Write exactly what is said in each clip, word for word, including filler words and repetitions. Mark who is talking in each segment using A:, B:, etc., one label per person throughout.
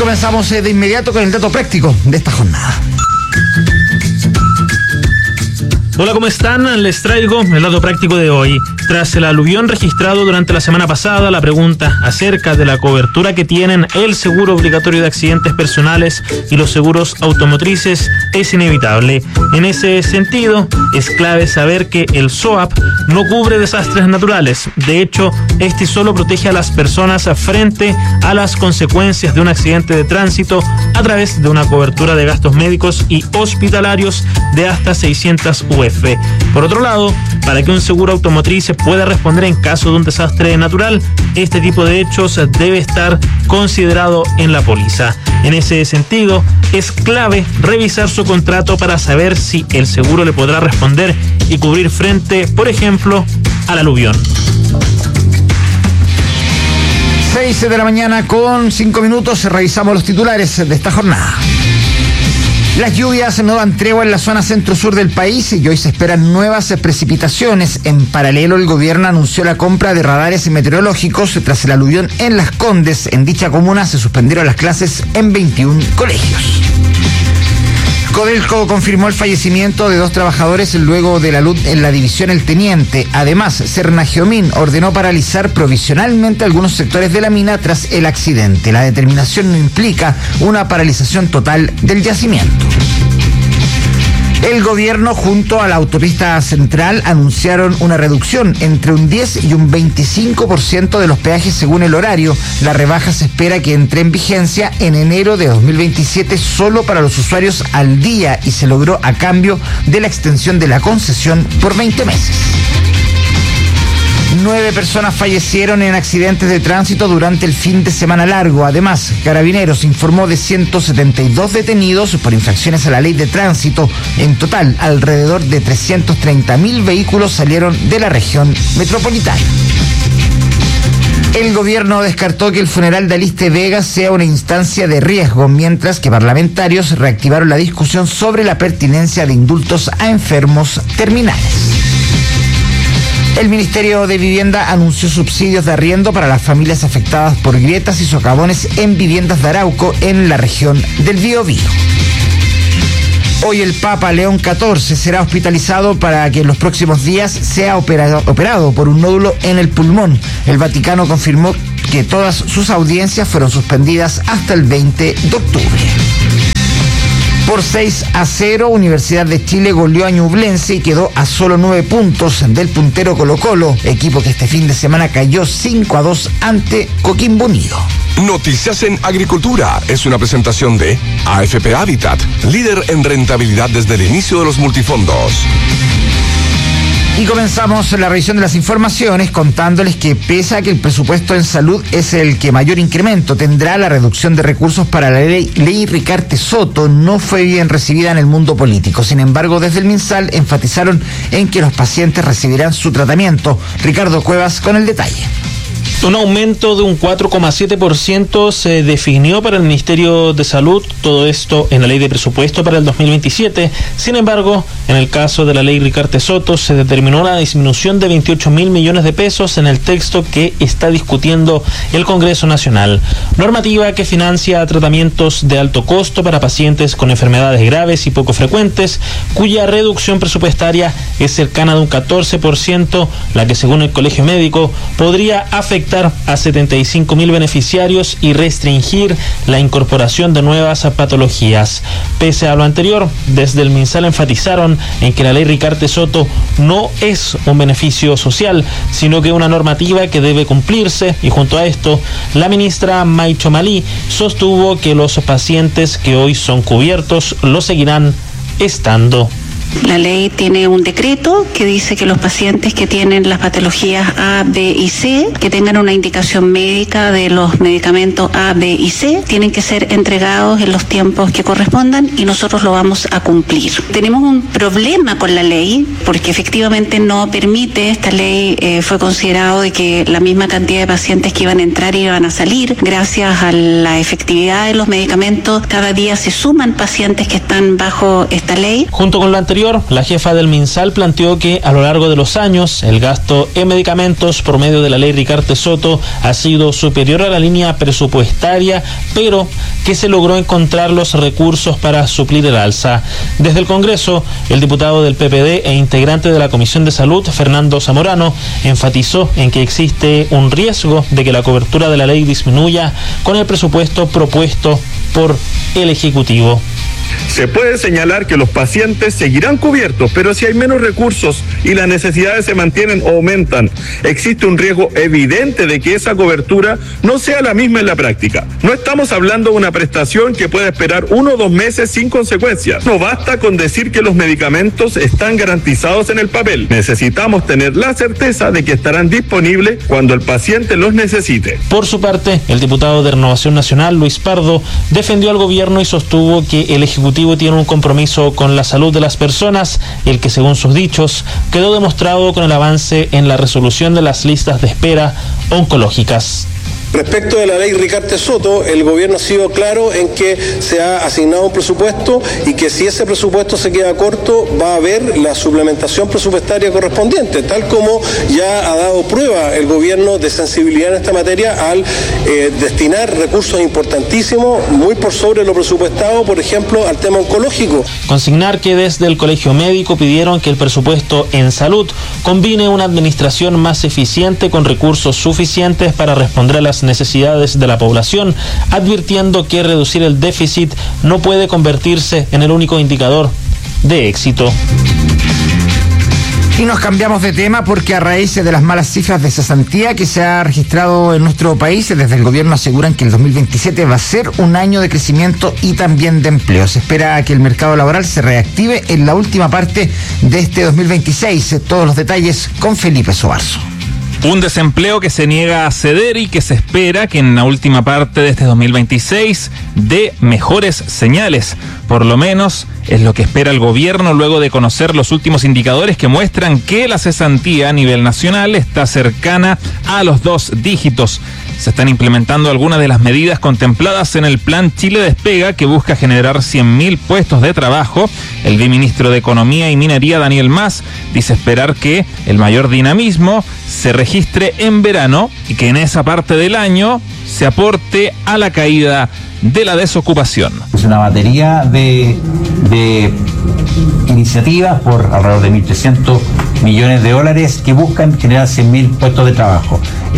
A: comenzamos de inmediato con el dato práctico de esta jornada.
B: Hola, ¿cómo están? Les traigo el dato práctico de hoy. Tras el aluvión registrado durante la semana pasada, la pregunta acerca de la cobertura que tienen el seguro obligatorio de accidentes personales y los seguros automotrices es inevitable. En ese sentido, es clave saber que el S O A P no cubre desastres naturales. De hecho, este solo protege a las personas frente a las consecuencias de un accidente de tránsito a través de una cobertura de gastos médicos y hospitalarios de hasta seiscientas U F. Por otro lado, para que un seguro automotriz pueda responder en caso de un desastre natural, este tipo de hechos debe estar considerado en la póliza. En ese sentido, es clave revisar su contrato para saber si el seguro le podrá responder y cubrir frente, por ejemplo, al aluvión.
A: seis de la mañana con cinco minutos, revisamos los titulares de esta jornada. Las lluvias no dan tregua en la zona centro-sur del país y hoy se esperan nuevas precipitaciones. En paralelo, el gobierno anunció la compra de radares meteorológicos tras el aluvión en Las Condes. En dicha comuna se suspendieron las clases en veintiún colegios. Codelco confirmó el fallecimiento de dos trabajadores luego de la luz en la división El Teniente. Además, Sernageomín ordenó paralizar provisionalmente algunos sectores de la mina tras el accidente. La determinación no implica una paralización total del yacimiento. El gobierno junto a la autopista central anunciaron una reducción entre un diez y un veinticinco por ciento de los peajes según el horario. La rebaja se espera que entre en vigencia en enero de dos mil veintisiete solo para los usuarios al día y se logró a cambio de la extensión de la concesión por veinte meses. Nueve personas fallecieron en accidentes de tránsito durante el fin de semana largo. Además, Carabineros informó de ciento setenta y dos detenidos por infracciones a la ley de tránsito. En total, alrededor de trescientos treinta mil vehículos salieron de la región metropolitana. El gobierno descartó que el funeral de Aliste Vega sea una instancia de riesgo, mientras que parlamentarios reactivaron la discusión sobre la pertinencia de indultos a enfermos terminales. El Ministerio de Vivienda anunció subsidios de arriendo para las familias afectadas por grietas y socavones en viviendas de Arauco en la región del Biobío. Hoy el Papa León catorce será hospitalizado para que en los próximos días sea operado, operado por un nódulo en el pulmón. El Vaticano confirmó que todas sus audiencias fueron suspendidas hasta el veinte de octubre. Por seis a cero, Universidad de Chile goleó a Ñublense y quedó a solo nueve puntos del puntero Colo-Colo, equipo que este fin de semana cayó cinco a dos ante Coquimbo Unido.
C: Noticias en Agricultura es una presentación de A F P Habitat, líder en rentabilidad desde el inicio de los multifondos.
A: Y comenzamos la revisión de las informaciones contándoles que pese a que el presupuesto en salud es el que mayor incremento tendrá, la reducción de recursos para la ley, ley Ricarte Soto no fue bien recibida en el mundo político. Sin embargo, desde el MinSal enfatizaron en que los pacientes recibirán su tratamiento. Ricardo Cuevas con el detalle.
B: Un aumento de un cuatro coma siete por ciento se definió para el Ministerio de Salud, todo esto en la ley de presupuesto para el dos mil veintisiete. Sin embargo, en el caso de la ley Ricarte Soto se determinó la disminución de veintiocho mil millones de pesos en el texto que está discutiendo el Congreso Nacional. Normativa que financia tratamientos de alto costo para pacientes con enfermedades graves y poco frecuentes, cuya reducción presupuestaria es cercana de un catorce por ciento, la que según el Colegio Médico podría afectar a setenta y cinco mil beneficiarios y restringir la incorporación de nuevas patologías. Pese a lo anterior, desde el MinSal enfatizaron en que la ley Ricarte Soto no es un beneficio social, sino que una normativa que debe cumplirse, y junto a esto, la ministra Maicho Malí sostuvo que los pacientes que hoy son cubiertos lo seguirán estando.
D: La ley tiene un decreto que dice que los pacientes que tienen las patologías A, B y C, que tengan una indicación médica de los medicamentos A, B y C, tienen que ser entregados en los tiempos que correspondan y nosotros lo vamos a cumplir. Tenemos un problema con la ley porque efectivamente no permite, esta ley eh, fue considerado de que la misma cantidad de pacientes que iban a entrar iban a salir. Gracias a la efectividad de los medicamentos, cada día se suman pacientes que están bajo esta ley.
B: Junto con lo anterior, la jefa del MinSal planteó que a lo largo de los años el gasto en medicamentos por medio de la ley Ricarte Soto ha sido superior a la línea presupuestaria, pero que se logró encontrar los recursos para suplir el alza. Desde el Congreso, el diputado del P P D e integrante de la Comisión de Salud, Fernando Zamorano, enfatizó en que existe un riesgo de que la cobertura de la ley disminuya con el presupuesto propuesto por el Ejecutivo.
E: Se puede señalar que los pacientes seguirán cubiertos, pero si hay menos recursos y las necesidades se mantienen o aumentan, existe un riesgo evidente de que esa cobertura no sea la misma en la práctica. No estamos hablando de una prestación que pueda esperar uno o dos meses sin consecuencias. No basta con decir que los medicamentos están garantizados en el papel. Necesitamos tener la certeza de que estarán disponibles cuando el paciente los necesite.
B: Por su parte, el diputado de Renovación Nacional, Luis Pardo, defendió al gobierno y sostuvo que el Ejecutivo tiene un compromiso con la salud de las personas, el que, según sus dichos, quedó demostrado con el avance en la resolución de las listas de espera oncológicas.
F: Respecto de la ley Ricarte Soto, el gobierno ha sido claro en que se ha asignado un presupuesto y que si ese presupuesto se queda corto va a haber la suplementación presupuestaria correspondiente, tal como ya ha dado prueba el gobierno de sensibilidad en esta materia al eh, destinar recursos importantísimos, muy por sobre lo presupuestado, por ejemplo, al tema oncológico.
B: Consignar que desde el Colegio Médico pidieron que el presupuesto en salud combine una administración más eficiente con recursos suficientes para responder a las necesidades de la población, advirtiendo que reducir el déficit no puede convertirse en el único indicador de éxito.
A: Y nos cambiamos de tema porque a raíz de las malas cifras de cesantía que se ha registrado en nuestro país, desde el gobierno aseguran que el dos mil veintisiete va a ser un año de crecimiento y también de empleo. Se espera que el mercado laboral se reactive en la última parte de este dos mil veintiséis. Todos los detalles con Felipe Sobarzo.
G: Un desempleo que se niega a ceder y que se espera que en la última parte de este dos mil veintiséis dé mejores señales. Por lo menos es lo que espera el gobierno luego de conocer los últimos indicadores que muestran que la cesantía a nivel nacional está cercana a los dos dígitos. Se están implementando algunas de las medidas contempladas en el Plan Chile Despega, que busca generar cien mil puestos de trabajo. El viceministro de Economía y Minería, Daniel Mas, dice esperar que el mayor dinamismo se registre en verano y que en esa parte del año se aporte a la caída de la desocupación.
H: Es una batería de, de iniciativas por alrededor de mil trescientos millones de dólares que buscan generar cien mil puestos de trabajo.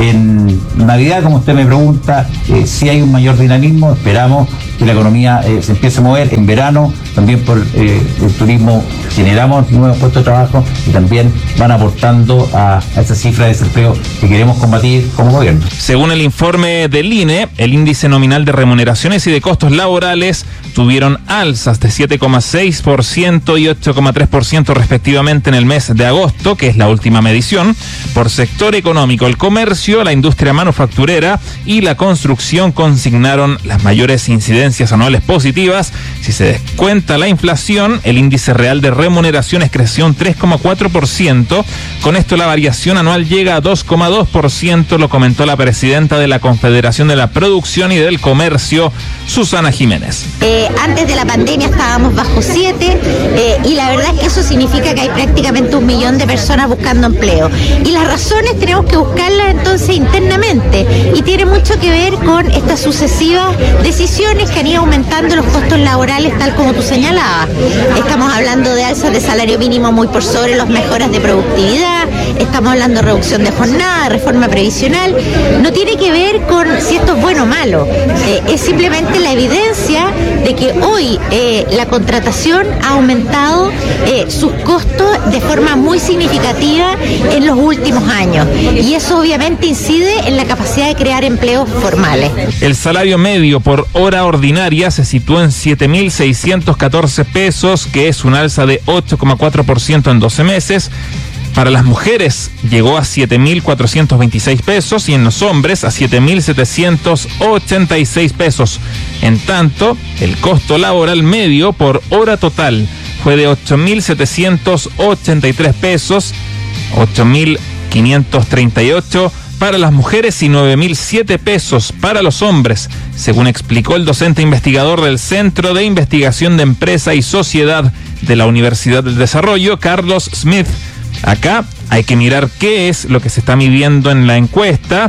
H: En Navidad, como usted me pregunta, eh, si hay un mayor dinamismo, esperamos que la economía eh, se empiece a mover. En verano, también por eh, el turismo, generamos nuevos puestos de trabajo y también van aportando a, a esa cifra de desempleo que queremos combatir como gobierno.
G: Según el informe del I N E, el índice nominal de remuneraciones y de costos laborales tuvieron alzas de siete coma seis por ciento y ocho coma tres por ciento respectivamente en el mes de agosto, que es la última medición. Por sector económico, el comercio, la industria manufacturera y la construcción consignaron las mayores incidencias anuales positivas. Si se descuenta la inflación, el índice real de remuneraciones creció un tres coma cuatro por ciento. Con esto la variación anual llega a dos coma dos por ciento, lo comentó la presidenta de la Confederación de la Producción y del Comercio, Susana Jiménez.
I: Eh, antes de la pandemia estábamos bajo siete eh, y la verdad es que eso significa que hay prácticamente un millón de personas buscando empleo. Y las razones tenemos que buscarlas entonces internamente y tiene mucho que ver con estas sucesivas decisiones que han ido aumentando los costos laborales, tal como tú señalabas. Estamos hablando de alzas de salario mínimo muy por sobre las mejoras de productividad, estamos hablando de reducción de jornada, reforma previsional. No tiene que ver con si esto es bueno o malo, eh, es simplemente la evidencia de que hoy eh, la contratación ha aumentado eh, sus costos de forma muy significativa en los últimos años y eso obviamente incide en la capacidad de crear empleos formales.
G: El salario medio por hora ordinaria se situó en siete mil seiscientos catorce pesos, que es un alza de ocho coma cuatro por ciento en doce meses. Para las mujeres llegó a siete mil cuatrocientos veintiséis pesos y en los hombres a siete mil setecientos ochenta y seis pesos. En tanto, el costo laboral medio por hora total fue de ocho mil setecientos ochenta y tres pesos, ocho mil quinientos treinta y ocho para las mujeres y nueve mil siete pesos para los hombres, según explicó el docente investigador del Centro de Investigación de Empresa y Sociedad de la Universidad del Desarrollo, Carlos Smith. Acá hay que mirar qué es lo que se está midiendo en la encuesta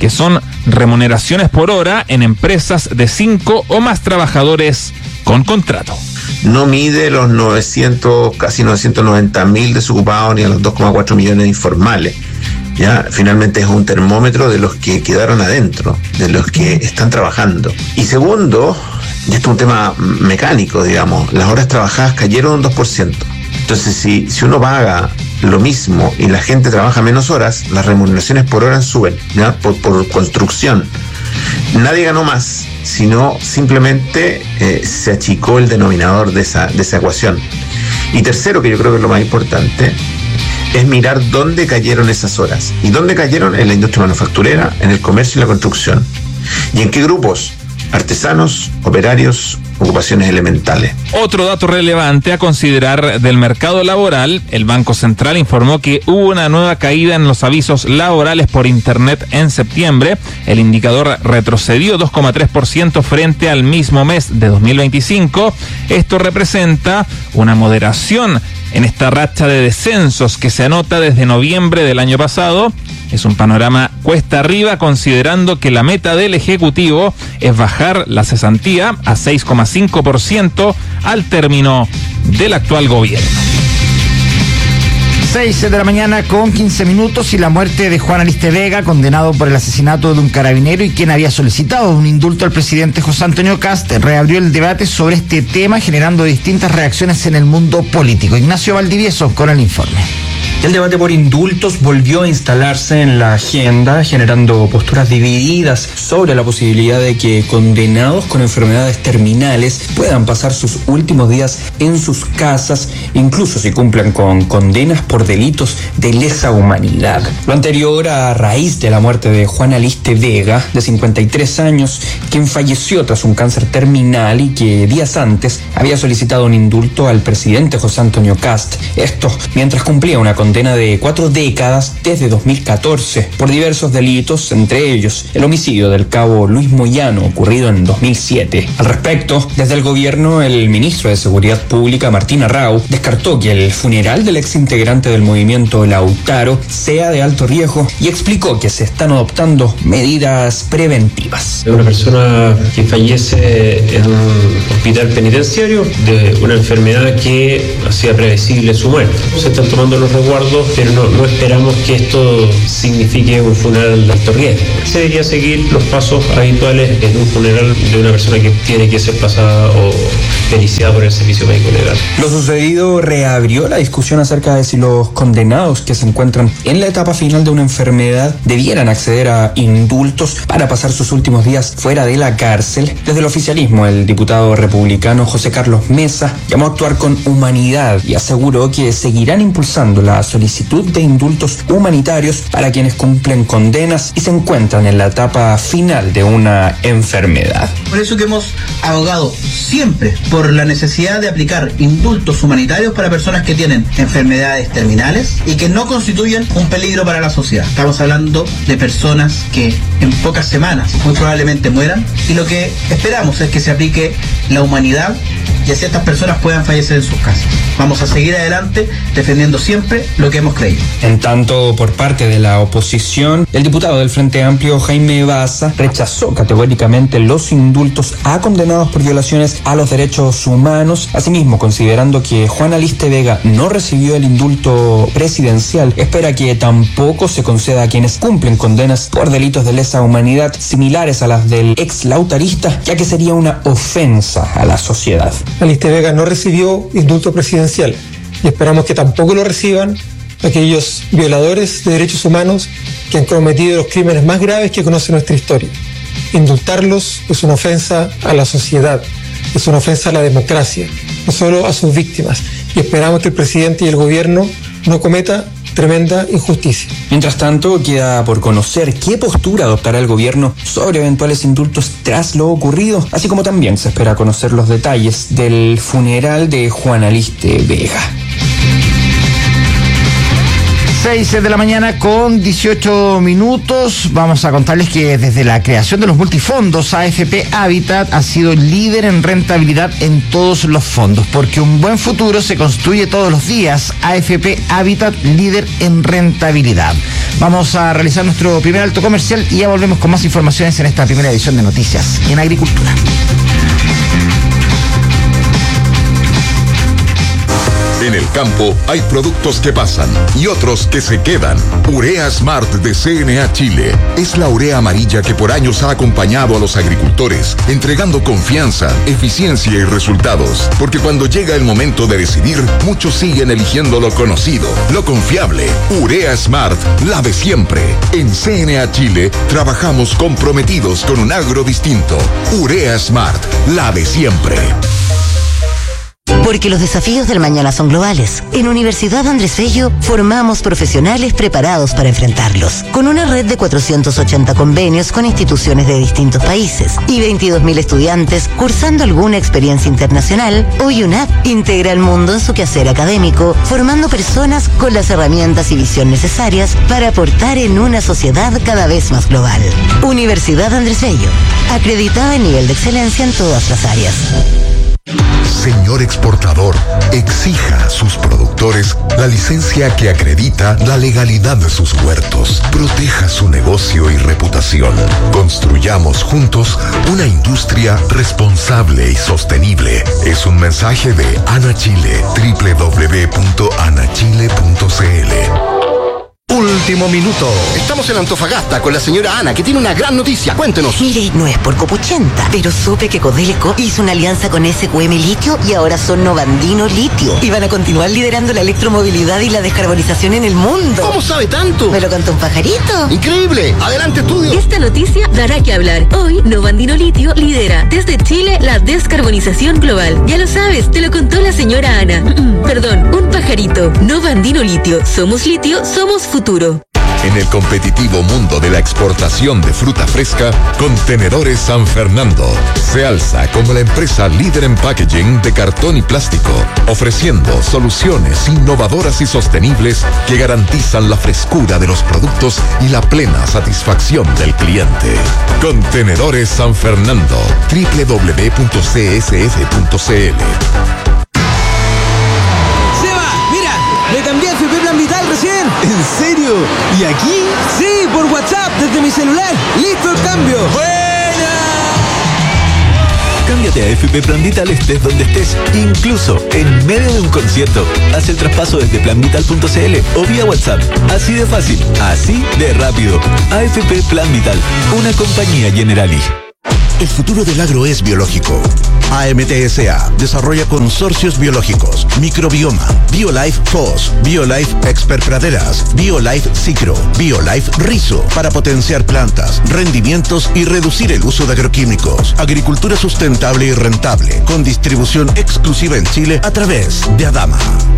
G: que son remuneraciones por hora en empresas de cinco o más trabajadores con contrato.
J: No mide los novecientos, casi novecientos noventa mil desocupados ni a los dos coma cuatro millones de informales. Ya, finalmente es un termómetro de los que quedaron adentro, de los que están trabajando. Y segundo, y esto es un tema mecánico, digamos, las horas trabajadas cayeron un dos por ciento. Entonces, si, si uno paga lo mismo y la gente trabaja menos horas, las remuneraciones por hora suben, ¿ya? Por, por construcción. Nadie ganó más, sino simplemente eh, se achicó el denominador de esa, de esa ecuación. Y tercero, que yo creo que es lo más importante, es mirar dónde cayeron esas horas. ¿Y dónde cayeron? En la industria manufacturera, en el comercio y la construcción. ¿Y en qué grupos? Artesanos, operarios, ocupaciones elementales.
G: Otro dato relevante a considerar del mercado laboral, el Banco Central informó que hubo una nueva caída en los avisos laborales por Internet en septiembre. El indicador retrocedió dos coma tres por ciento frente al mismo mes de dos mil veinticinco. Esto representa una moderación en esta racha de descensos que se anota desde noviembre del año pasado. Es un panorama cuesta arriba, considerando que la meta del Ejecutivo es bajar la cesantía a seis coma cinco por ciento al término del actual gobierno.
A: seis de la mañana con quince minutos y la muerte de Juan Aliste Vega, condenado por el asesinato de un carabinero y quien había solicitado un indulto al presidente José Antonio Kast, reabrió el debate sobre este tema, generando distintas reacciones en el mundo político. Ignacio Valdivieso con el informe.
K: El debate por indultos volvió a instalarse en la agenda, generando posturas divididas sobre la posibilidad de que condenados con enfermedades terminales puedan pasar sus últimos días en sus casas, incluso si cumplan con condenas por delitos de lesa humanidad. Lo anterior a raíz de la muerte de Juan Aliste Vega, de cincuenta y tres años, quien falleció tras un cáncer terminal y que días antes había solicitado un indulto al presidente José Antonio Kast. Esto mientras cumplía una condena condena de cuatro décadas desde dos mil catorce por diversos delitos, entre ellos el homicidio del cabo Luis Moyano ocurrido en dos mil siete. Al respecto, desde el gobierno, el ministro de Seguridad Pública, Martín Arrau, descartó que el funeral del exintegrante del movimiento Lautaro sea de alto riesgo y explicó que se están adoptando medidas preventivas.
L: Una persona que fallece en un hospital penitenciario de una enfermedad que hacía previsible su muerte. Se están tomando los resguardos, pero no, no esperamos que esto signifique un funeral de alto riesgo. Se debería seguir los pasos habituales en un funeral de una persona que tiene que ser pasada o periciada por el servicio médico legal.
K: Lo sucedido reabrió la discusión acerca de si los condenados que se encuentran en la etapa final de una enfermedad debieran acceder a indultos para pasar sus últimos días fuera de la cárcel. Desde el oficialismo, el diputado republicano José Carlos Mesa llamó a actuar con humanidad y aseguró que seguirán impulsando la solicitud de indultos humanitarios para quienes cumplen condenas y se encuentran en la etapa final de una enfermedad.
M: Por eso que hemos abogado siempre por la necesidad de aplicar indultos humanitarios para personas que tienen enfermedades terminales y que no constituyen un peligro para la sociedad. Estamos hablando de personas que en pocas semanas muy probablemente mueran y lo que esperamos es que se aplique la humanidad y así estas personas puedan fallecer en sus casas. Vamos a seguir adelante defendiendo siempre lo que hemos creído.
K: En tanto, por parte de la oposición, el diputado del Frente Amplio, Jaime Baza, rechazó categóricamente los indultos a condenados por violaciones a los derechos humanos. Asimismo, considerando que Juan Aliste Vega no recibió el indulto presidencial, espera que tampoco se conceda a quienes cumplen condenas por delitos de lesa humanidad similares a las del ex lautarista, ya que sería una ofensa a la sociedad.
N: Aliste Vega no recibió indulto presidencial y esperamos que tampoco lo reciban aquellos violadores de derechos humanos que han cometido los crímenes más graves que conoce nuestra historia. Indultarlos es una ofensa a la sociedad, es una ofensa a la democracia, no solo a sus víctimas, y esperamos que el presidente y el gobierno no cometa tremenda injusticia.
K: Mientras tanto, queda por conocer qué postura adoptará el gobierno sobre eventuales indultos tras lo ocurrido, así como también se espera conocer los detalles del funeral de Juan Aliste Vega.
A: seis de la mañana con dieciocho minutos. Vamos a contarles que desde la creación de los multifondos, A F P Habitat ha sido líder en rentabilidad en todos los fondos, porque un buen futuro se construye todos los días. A F P Habitat, líder en rentabilidad. Vamos a realizar nuestro primer alto comercial y ya volvemos con más informaciones en esta primera edición de Noticias en Agricultura.
O: En el campo hay productos que pasan y otros que se quedan. Urea Smart de C N A Chile es la urea amarilla que por años ha acompañado a los agricultores, entregando confianza, eficiencia y resultados. Porque cuando llega el momento de decidir, muchos siguen eligiendo lo conocido, lo confiable. Urea Smart, la de siempre. En C N A Chile trabajamos comprometidos con un agro distinto. Urea Smart, la de siempre.
P: Porque los desafíos del mañana son globales. En Universidad Andrés Bello formamos profesionales preparados para enfrentarlos. Con una red de cuatrocientos ochenta convenios con instituciones de distintos países y veintidós mil estudiantes cursando alguna experiencia internacional, hoy UNAP integra el mundo en su quehacer académico, formando personas con las herramientas y visión necesarias para aportar en una sociedad cada vez más global. Universidad Andrés Bello, acreditada en nivel de excelencia en todas las áreas.
O: Señor exportador, exija a sus productores la licencia que acredita la legalidad de sus huertos. Proteja su negocio y reputación. Construyamos juntos una industria responsable y sostenible. Es un mensaje de ANA Chile, doble u doble u doble u punto ana chile punto c l.
Q: Último minuto. Estamos en Antofagasta con la señora Ana, que tiene una gran noticia. Cuéntenos.
P: Mire, no es por copuchenta, pero supe que Codelco hizo una alianza con S Q M Litio y ahora son Novandino Litio. Y van a continuar liderando la electromovilidad y la descarbonización en el mundo.
Q: ¿Cómo sabe tanto?
P: Me lo contó un pajarito.
Q: Increíble. Adelante, estudio.
R: Esta noticia dará que hablar. Hoy, Novandino Litio lidera desde Chile la descarbonización global. Ya lo sabes, te lo contó la señora Ana. Perdón, un pajarito. Novandino Litio. Somos litio, somos futuro.
O: En el competitivo mundo de la exportación de fruta fresca, Contenedores San Fernando se alza como la empresa líder en packaging de cartón y plástico, ofreciendo soluciones innovadoras y sostenibles que garantizan la frescura de los productos y la plena satisfacción del cliente. Contenedores San Fernando, doble u doble u doble u punto c s f punto c l.
S: Me cambié a F P Plan Vital recién. ¿En serio? ¿Y aquí? Sí, por WhatsApp, desde mi celular. ¡Listo el cambio! ¡Buena!
T: Cámbiate a F P Plan Vital estés donde estés, incluso en medio de un concierto. Haz el traspaso desde plan vital punto c l o vía WhatsApp. Así de fácil, así de rápido. A F P Plan Vital, una compañía Generali.
Q: El futuro del agro es biológico. A M T S A desarrolla consorcios biológicos, Microbioma, BioLife F O S, BioLife Expert Praderas, BioLife Cicro, BioLife Rizo, para potenciar plantas, rendimientos y reducir el uso de agroquímicos. Agricultura sustentable y rentable, con distribución exclusiva en Chile a través de Adama.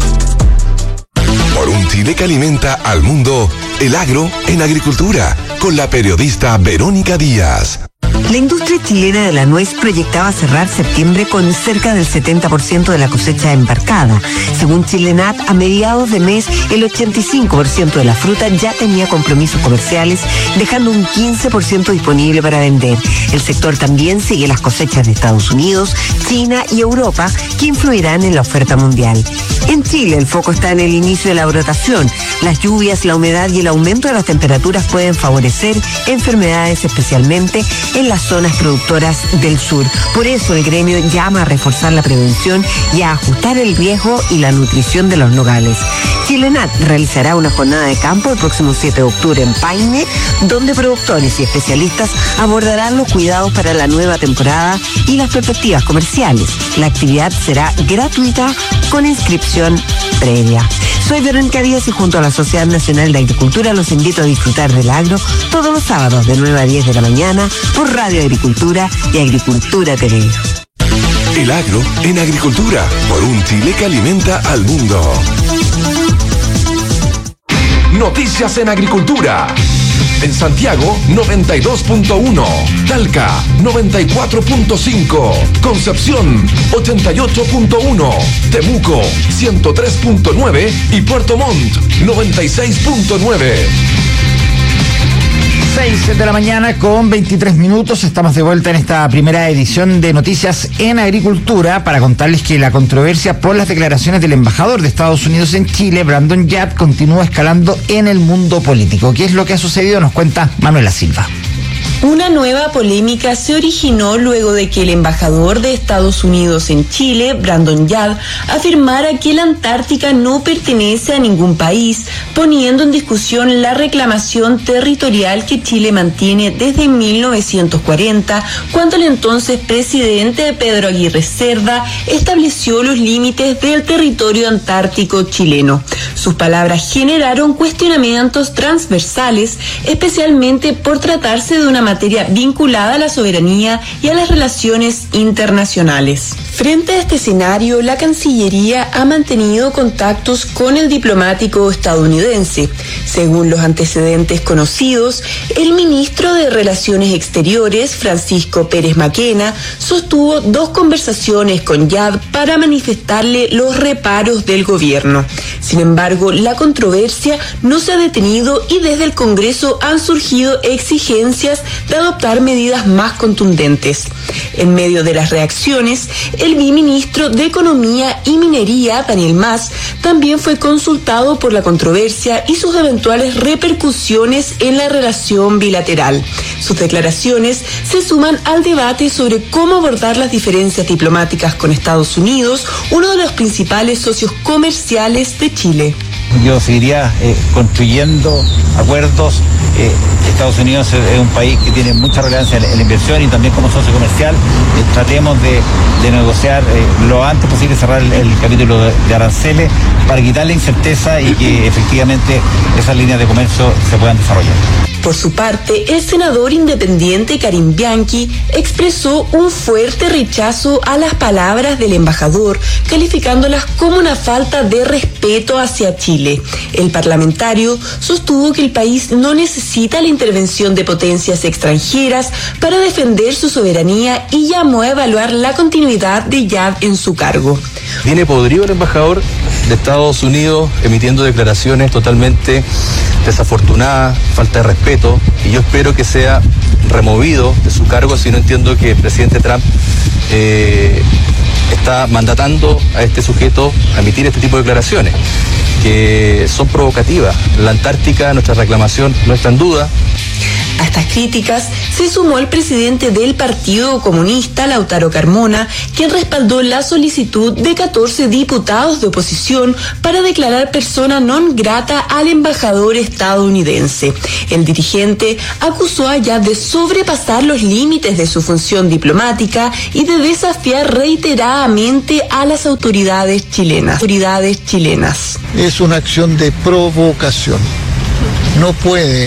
C: Por un Chile que alimenta al mundo, el agro en agricultura, con la periodista Verónica Díaz.
U: La industria chilena de la nuez proyectaba cerrar septiembre con cerca del setenta por ciento de la cosecha embarcada. Según Chilenat, a mediados de mes, el ochenta y cinco por ciento de la fruta ya tenía compromisos comerciales, dejando un quince por ciento disponible para vender. El sector también sigue las cosechas de Estados Unidos, China y Europa, que influirán en la oferta mundial. En Chile, el foco está en el inicio de la brotación. Las lluvias, la humedad y el aumento de las temperaturas pueden favorecer enfermedades, especialmente en las zonas productoras del sur. Por eso el gremio llama a reforzar la prevención y a ajustar el riesgo y la nutrición de los nogales. Chilenat realizará una jornada de campo el próximo siete de octubre en Paine, donde productores y especialistas abordarán los cuidados para la nueva temporada y las perspectivas comerciales. La actividad será gratuita con inscripción previa. Soy Verónica Díaz y junto a la Sociedad Nacional de Agricultura los invito a disfrutar del agro todos los sábados de nueve a diez de la mañana por Radio Agricultura y Agricultura T V.
C: El agro en agricultura, por un Chile que alimenta al mundo.
V: Noticias en agricultura.
C: En Santiago, noventa y dos punto uno. Talca, noventa y cuatro punto cinco. Concepción, ochenta y ocho punto uno. Temuco, ciento tres punto nueve. Y Puerto Montt, noventa y seis punto nueve.
A: seis de la mañana con veintitrés minutos. Estamos de vuelta en esta primera edición de Noticias en Agricultura para contarles que la controversia por las declaraciones del embajador de Estados Unidos en Chile, Brandon Yard, continúa escalando en el mundo político. ¿Qué es lo que ha sucedido? Nos cuenta Manuela Silva.
D: Una nueva polémica se originó luego de que el embajador de Estados Unidos en Chile, Brandon Yard, afirmara que la Antártica no pertenece a ningún país, poniendo en discusión la reclamación territorial que Chile mantiene desde mil novecientos cuarenta, cuando el entonces presidente Pedro Aguirre Cerda estableció los límites del territorio antártico chileno. Sus palabras generaron cuestionamientos transversales, especialmente por tratarse de una materia vinculada a la soberanía y a las relaciones internacionales. Frente a este escenario, la Cancillería ha mantenido contactos con el diplomático estadounidense. Según los antecedentes conocidos, el ministro de Relaciones Exteriores, Francisco Pérez Maquena, sostuvo dos conversaciones con Yard para manifestarle los reparos del gobierno. Sin embargo, la controversia no se ha detenido y desde el Congreso han surgido exigencias de adoptar medidas más contundentes. En medio de las reacciones, el viceministro de Economía y Minería, Daniel Mas, también fue consultado por la controversia y sus eventuales repercusiones en la relación bilateral. Sus declaraciones se suman al debate sobre cómo abordar las diferencias diplomáticas con Estados Unidos, uno de los principales socios comerciales de Chile.
H: Yo seguiría eh, construyendo acuerdos. Eh, Estados Unidos es un país que tiene mucha relevancia en la inversión y también como socio comercial. Eh, tratemos de, de negociar eh, lo antes posible, cerrar el, el capítulo de, de aranceles para quitar la incerteza y que efectivamente esas líneas de comercio se puedan desarrollar.
D: Por su parte, el senador independiente Karim Bianchi expresó un fuerte rechazo a las palabras del embajador, calificándolas como una falta de respeto hacia Chile. El parlamentario sostuvo que el país no necesita la intervención de potencias extranjeras para defender su soberanía y llamó a evaluar la continuidad de Yard en su cargo.
V: Viene podrido el embajador de Estados Unidos emitiendo declaraciones totalmente desafortunadas, falta de respeto, y yo espero que sea removido de su cargo, si no entiendo que el presidente Trump eh, está mandatando a este sujeto a emitir este tipo de declaraciones, que son provocativas. La Antártica, nuestra reclamación no está en duda.
D: A estas críticas se sumó el presidente del Partido Comunista, Lautaro Carmona, quien respaldó la solicitud de catorce diputados de oposición para declarar persona non grata al embajador estadounidense. El dirigente acusó a Yard de sobrepasar los límites de su función diplomática y de desafiar reiteradamente a las autoridades chilenas. Autoridades chilenas.
W: Es una acción de provocación. No puede